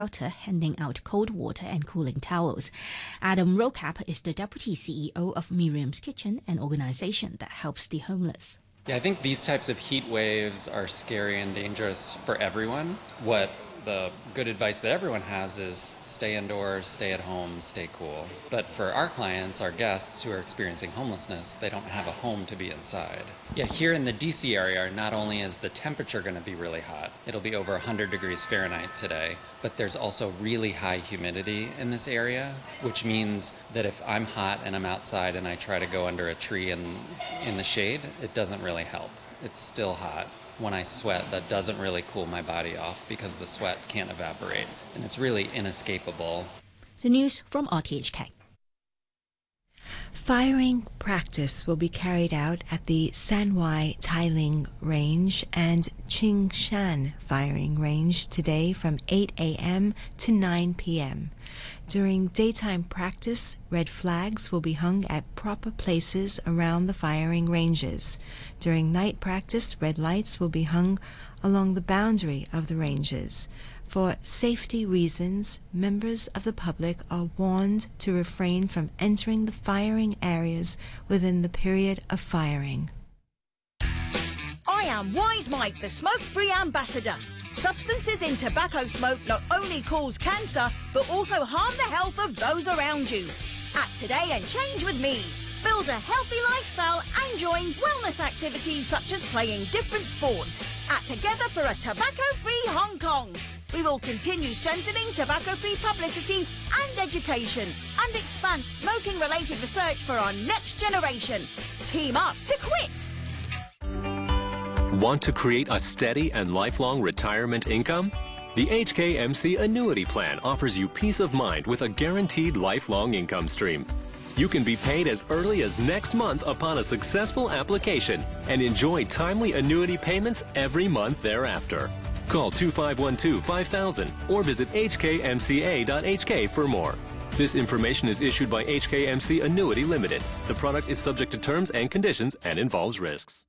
handing out cold water and cooling towels. Adam Rocap is the Deputy CEO of Miriam's Kitchen, an organization that helps the homeless. Yeah, I think these types of heat waves are scary and dangerous for everyone. What the good advice that everyone has is stay indoors, stay at home, stay cool. But for our clients, our guests who are experiencing homelessness, they don't have a home to be inside. Yeah, here in the DC area, not only is the temperature going to be really hot, it'll be over 100 degrees Fahrenheit today, but there's also really high humidity in this area, which means that if I'm hot and I'm outside and I try to go under a tree in the shade, it doesn't really help. It's still hot. When I sweat, that doesn't really cool my body off because the sweat can't evaporate, and it's really inescapable. The news from RTHK. Firing practice will be carried out at the Sanwai Tailing Range and Qingshan Firing Range today from 8 a.m. to 9 p.m. During daytime practice, red flags will be hung at proper places around the firing ranges. During night practice, red lights will be hung along the boundary of the ranges. For safety reasons, members of the public are warned to refrain from entering the firing areas within the period of firing. I am Wise Mike, the smoke-free ambassador. Substances in tobacco smoke not only cause cancer, but also harm the health of those around you. Act today and change with me. Build a healthy lifestyle and join wellness activities such as playing different sports. Act together for a tobacco-free Hong Kong. We will continue strengthening tobacco-free publicity and education and expand smoking-related research for our next generation. Team up to quit! Want to create a steady and lifelong retirement income? The HKMC Annuity Plan offers you peace of mind with a guaranteed lifelong income stream. You can be paid as early as next month upon a successful application and enjoy timely annuity payments every month thereafter. Call 2512-5000 or visit hkmca.hk for more. This information is issued by HKMC Annuity Limited. The product is subject to terms and conditions and involves risks.